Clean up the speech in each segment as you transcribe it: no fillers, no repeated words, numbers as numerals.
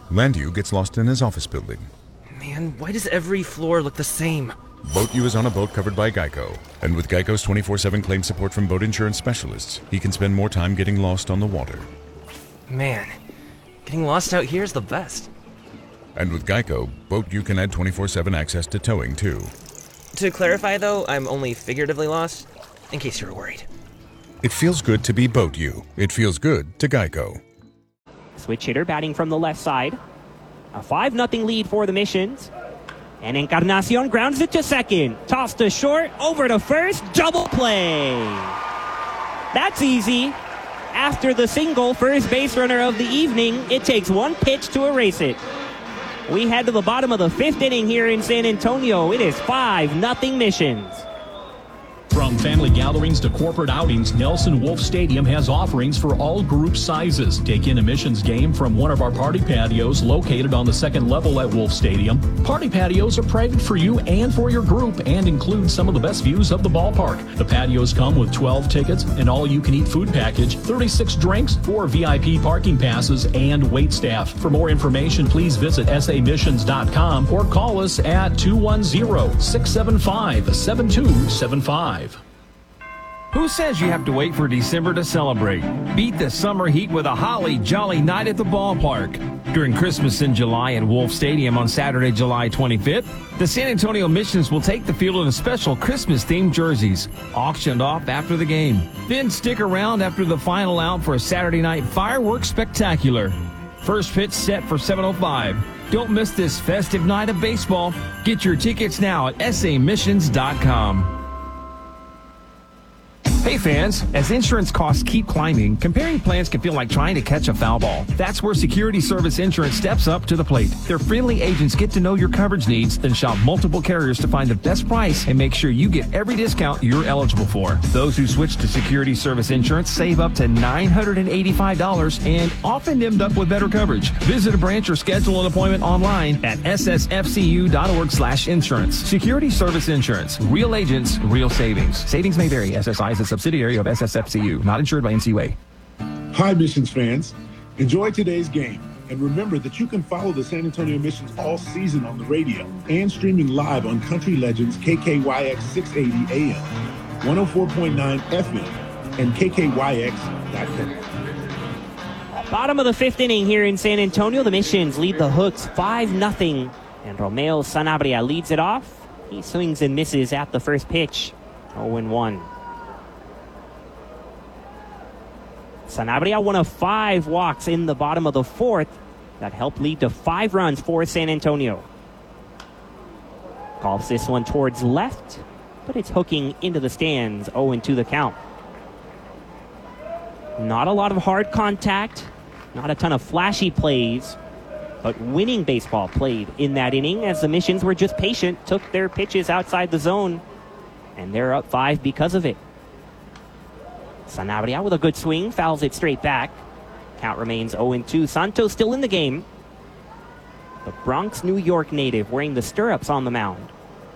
Landu gets lost in his office building. Man, why does every floor look the same? Boat U is on a boat covered by Geico. And with Geico's 24/7 claim support from boat insurance specialists, he can spend more time getting lost on the water. Man, getting lost out here is the best. And with Geico, Boat U can add 24/7 access to towing, too. To clarify, though, I'm only figuratively lost, in case you were worried. It feels good to be Boat U. It feels good to Geico. Switch hitter batting from the left side. A 5-0 lead for the Missions. And Encarnacion grounds it to second. Tossed to short, over to first, double play. That's easy. After the single first base runner of the evening, it takes one pitch to erase it. We head to the bottom of the 5th inning here in San Antonio. It is 5-0 Missions. From family gatherings to corporate outings, Nelson Wolff Stadium has offerings for all group sizes. Take in a Missions game from one of our party patios located on the 2nd level at Wolff Stadium. Party patios are private for you and for your group and include some of the best views of the ballpark. The patios come with 12 tickets, an all-you-can-eat food package, 36 drinks, 4 VIP parking passes, and wait staff. For more information, please visit samissions.com or call us at 210-675-7275. Who says you have to wait for December to celebrate? Beat the summer heat with a holly jolly night at the ballpark. During Christmas in July at Wolff Stadium on Saturday, July 25th, the San Antonio Missions will take the field in a special Christmas-themed jerseys, auctioned off after the game. Then stick around after the final out for a Saturday night fireworks spectacular. First pitch set for 7:05. Don't miss this festive night of baseball. Get your tickets now at samissions.com. Hey fans, as insurance costs keep climbing, comparing plans can feel like trying to catch a foul ball. That's where Security Service Insurance steps up to the plate. Their friendly agents get to know your coverage needs, then shop multiple carriers to find the best price and make sure you get every discount you're eligible for. Those who switch to Security Service Insurance save up to $985 and often end up with better coverage. Visit a branch or schedule an appointment online at ssfcu.org/insurance. Security Service Insurance. Real agents, real savings. Savings may vary. SSI is a subsidiary of SSFCU, not insured by NCUA. Hi, Missions fans. Enjoy today's game. And remember that you can follow the San Antonio Missions all season on the radio and streaming live on Country Legends KKYX 680 AM, 104.9 FM, and KKYX.com. Bottom of the 5th inning here in San Antonio. The Missions lead the Hooks 5-0. And Romeo Sanabria leads it off. He swings and misses at the first pitch. 0-1. Sanabria, one of 5 walks in the bottom of the 4th. That helped lead to 5 runs for San Antonio. Calls this one towards left, but it's hooking into the stands. 0-2 the count. Not a lot of hard contact, not a ton of flashy plays, but winning baseball played in that inning as the Missions were just patient, took their pitches outside the zone, and they're up 5 because of it. Sanabria with a good swing, fouls it straight back. Count remains 0-2. Santos still in the game. The Bronx, New York native wearing the stirrups on the mound.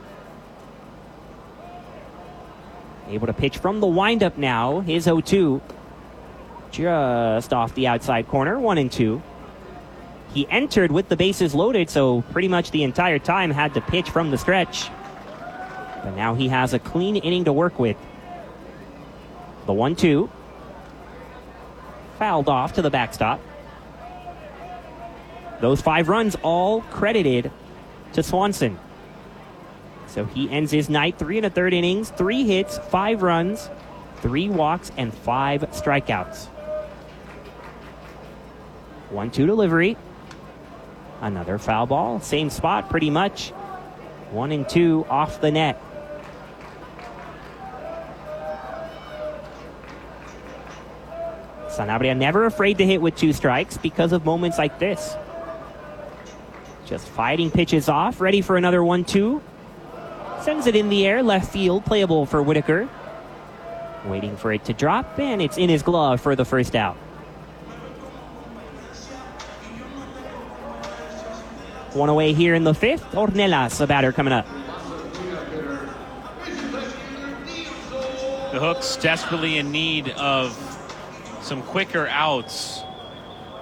Able to pitch from the windup now. His 0-2. Just off the outside corner, 1-2. He entered with the bases loaded, so pretty much the entire time had to pitch from the stretch. But now he has a clean inning to work with. The 1-2. Fouled off to the backstop. Those 5 runs all credited to Swanson. So he ends his night 3 1/3 innings, 3 hits, 5 runs, 3 walks, and 5 strikeouts. 1-2 delivery. Another foul ball. Same spot pretty much. 1-2 off the net. Sanabria never afraid to hit with 2 strikes because of moments like this. Just fighting pitches off, ready for another 1-2. Sends it in the air, left field, playable for Whitaker. Waiting for it to drop, and it's in his glove for the first out. One away here in the 5th. Ornelas, a batter coming up. The Hooks desperately in need of some quicker outs